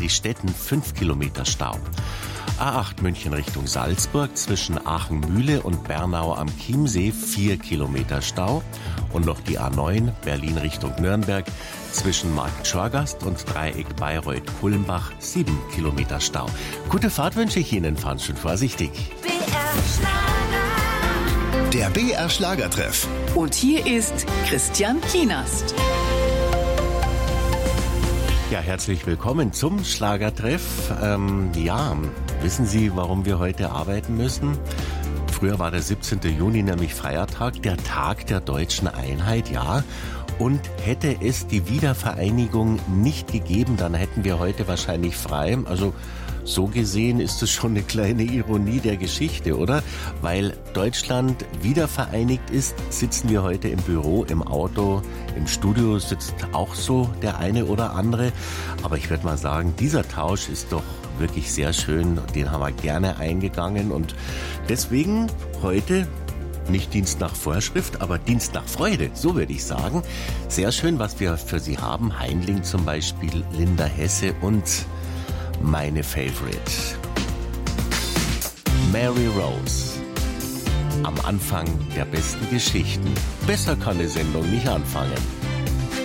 Friedrichstetten 5 Kilometer Stau. A8 München Richtung Salzburg zwischen Aachen-Mühle und Bernau am Chiemsee 4 Kilometer Stau. Und noch die A9 Berlin Richtung Nürnberg zwischen Markt Schorgast und Dreieck Bayreuth-Kulmbach 7 Kilometer Stau. Gute Fahrt wünsche ich Ihnen, fahren schön vorsichtig. Der BR Schlagertreff. Und hier ist Christian Kienast. Ja, herzlich willkommen zum Schlagertreff. Wissen Sie, warum wir heute arbeiten müssen? Früher war der 17. Juni nämlich Feiertag, der Tag der deutschen Einheit, ja. Und hätte es die Wiedervereinigung nicht gegeben, dann hätten wir heute wahrscheinlich frei. Also so gesehen ist es schon eine kleine Ironie der Geschichte, oder? Weil Deutschland wiedervereinigt ist, sitzen wir heute im Büro, im Auto, im Studio sitzt auch so der eine oder andere. Aber ich würde mal sagen, dieser Tausch ist doch wirklich sehr schön. Den haben wir gerne eingegangen und deswegen heute nicht Dienst nach Vorschrift, aber Dienst nach Freude, so würde ich sagen. Sehr schön, was wir für Sie haben. Heinling zum Beispiel, Linda Hesse und meine Favorite, Mary Rose. Am Anfang der besten Geschichten. Besser kann eine Sendung nicht anfangen.